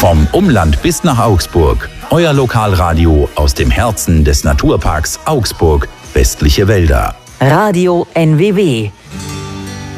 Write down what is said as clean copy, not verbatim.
Vom Umland bis nach Augsburg. Euer Lokalradio aus dem Herzen des Naturparks Augsburg, Westliche Wälder. Radio NWW.